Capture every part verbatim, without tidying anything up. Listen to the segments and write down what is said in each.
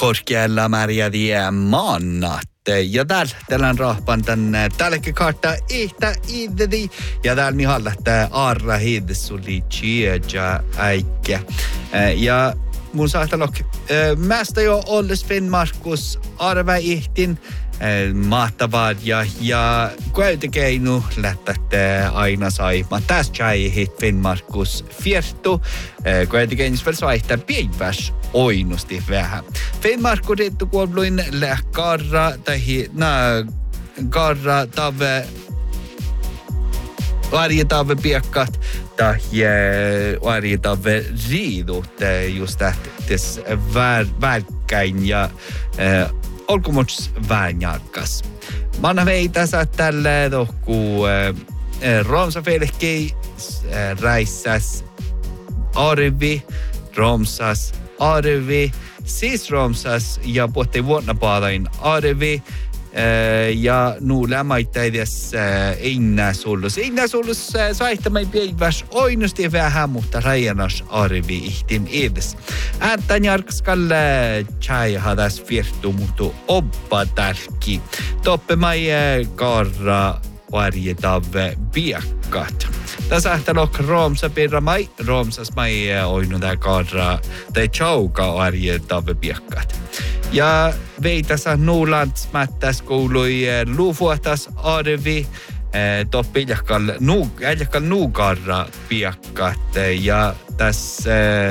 korkealla märjäviä maannat. Ja täällä tällän rahpan tänne tälläkin kartta ihtä iddi. Ja täällä mi hallattaa arra hiddesuli tjejä äikä. Ja mun sahtalok mästä jo olles Finnmarkus arva ihtin mahtavaa ja, ja kuitenkin lähtätte aina saimaan. Tässä ei hit Finnmarkus fiertu. Kuitenkin vielä saihtaa piiväs oinosti vähän. Finnmarkus rittu kuolluin lähkarra tai na karra tave varjetave piekkat tai varjetave riidut just tähtis värkkäin ja olkomuts väänjarkas. Manna veitänsä tällä tohku äh, romsafelkki äh, räissäs arvi, romsas arvi, siis romsas ja puhutti vuotnapaadain arvi äh, ja nu lämmäittäides äh, einnäsullus. Einnäsullus äh, saihtamai päiväs oinosti vähän, mutta rajanas arvi ihtin edes. Ääntän jarkaskalle tjai hadas firtu mutu oppa tärki. Toppe mai karra varjetave biakkat. Tässä ähtälok romsa pirra mai, romsas mai oinu tää karra tai chauka varjetave biakkat. Ja veitäsä nuulants mättäs kuului luufuotas arvi. Toppi iljakal nu iljakal nuukarra biakkat ja tässä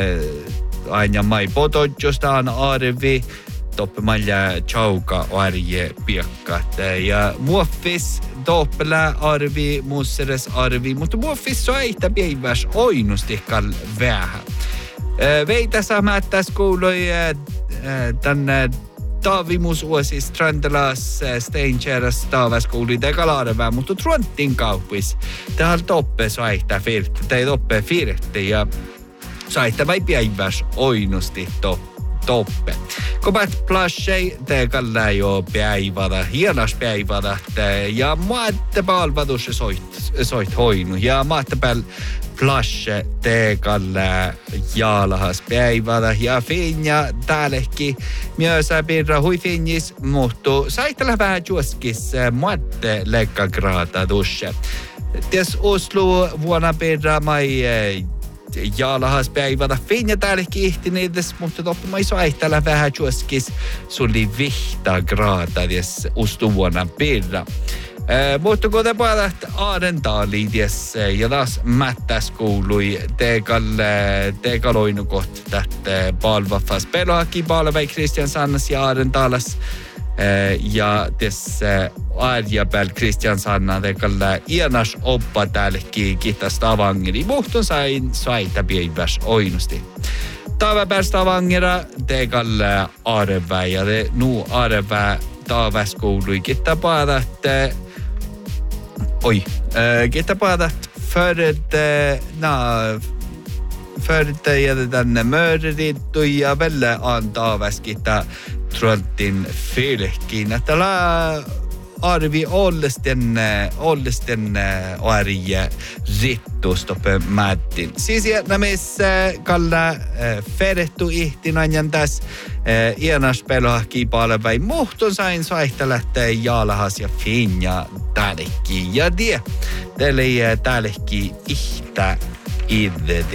aina mai potojostaan arvi, toppe malja chauka arje piekkat. Ja muoffis toppelä arvi, musseres arvi, mutta muoffis soita päiväs oinustikal vähän. Veitä samattäs kuului tänne Taavimus uosi Strandelas Steincheras taavas kuuli tekalaarevää, mutta Truntin kaupis. Täällä toppe soita firtti, tai toppe firtti ja saita vai päiväs oinosti to, toppe. Kopat plashay tekalla jo päivätä, hienas päivätä ja maatte palvadus soit, soit hoinu ja maatte pääl plashe tekalla jaalahas päivätä ja finja täälläkin myös pirra hui finjis, mutta saitella vähän juoskis maatte lekkagraata dusse. Ties Oslo vuonna pirra mai jaalahas päivätä finja täälläkin ihtineedes, mutta toppi mai saitella vähän juoskis suli vihta graata ties Oslo vuonna pirra. Äh, mutta kun te puhutaan Aarentaali ties ja taas mättäs kuului teekal oinukot tähtä palvaffas pelohaki palvei Kristian Sannas ja Aarentaalas äh, ja ties Arja pääl Kristian Sanna teekal ianas oppa täälläkin kittas Tavangeri muhtun sain saita päiväs oinusti. Tava pääs Tavangera teekal Aarevää ja te nu Aarevää taavas kuului kitta puhutaan Oj, äh, kita pratat förut, äh, na, förut jätetään mörderittu ja vällä antaa väskitä truntin fylkiin. Että la arvi ollesten, ollesten arje rittustoppe mättin. Siis jätnämissä kalla ferrettu ihtinanjan tässä ianas pelohki palvei muhtun sain saihta lähtee jaalahas ja finja tällekin. Ja tie, teille tällekin ihtä idde.